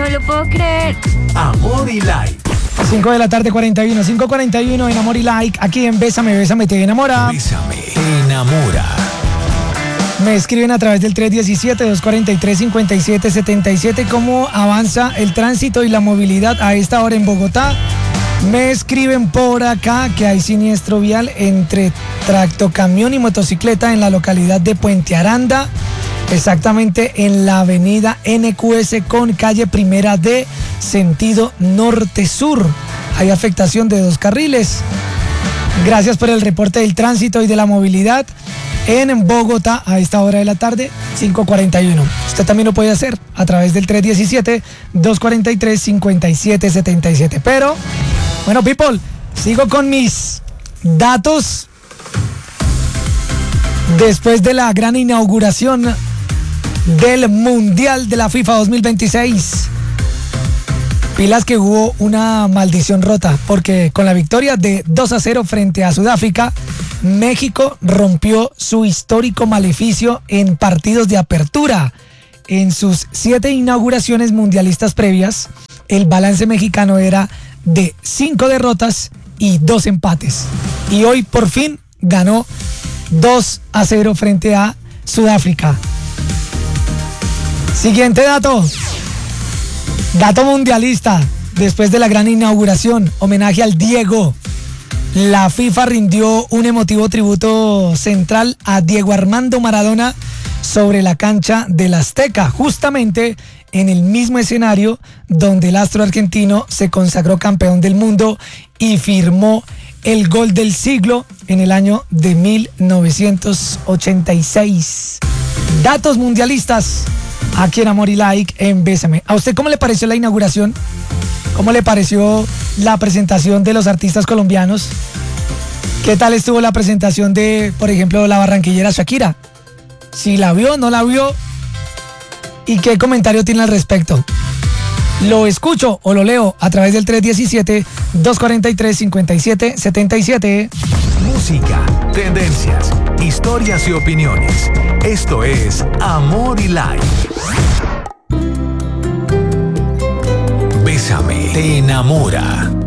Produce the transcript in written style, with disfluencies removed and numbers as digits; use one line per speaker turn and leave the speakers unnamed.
No lo puedo creer.
Amor y Like.
5 de la tarde, 41, 5:41 en Amor y Like. Aquí en Bésame, Bésame, te enamora.
Bésame, te enamora.
Me escriben a través del 317-243-5777 cómo avanza el tránsito y la movilidad a esta hora en Bogotá. Me escriben por acá que hay siniestro vial entre tractocamión y motocicleta en la localidad de Puente Aranda, exactamente en la avenida NQS con calle Primera D, sentido norte-sur. Hay afectación de 2 carriles. Gracias por el reporte del tránsito y de la movilidad en Bogotá a esta hora de la tarde, 5:41. Usted también lo puede hacer a través del 317-243-5777. Pero, bueno, people, sigo con mis datos después de la gran inauguración del Mundial de la FIFA 2026. Pilas que hubo una maldición rota, porque con la victoria de 2-0 frente a Sudáfrica, México rompió su histórico maleficio en partidos de apertura. En sus 7 inauguraciones mundialistas previas, el balance mexicano era de 5 derrotas y 2 empates. Y hoy por fin ganó 2-0 frente a Sudáfrica. Siguiente dato. Dato mundialista. Después de la gran inauguración, homenaje al Diego. La FIFA rindió un emotivo tributo central a Diego Armando Maradona sobre la cancha del Azteca, justamente en el mismo escenario donde el astro argentino se consagró campeón del mundo y firmó el gol del siglo en el año de 1986. Datos mundialistas aquí en Amor y Like en Bésame. ¿A usted cómo le pareció la inauguración? ¿Cómo le pareció la presentación de los artistas colombianos? ¿Qué tal estuvo la presentación de, por ejemplo, la barranquillera Shakira? ¿Si la vio, no la vio? ¿Y qué comentario tiene al respecto? Lo escucho o lo leo a través del 317-243-5777.
Música, tendencias, historias y opiniones. Esto es Amor y Like. Bésame, te enamora.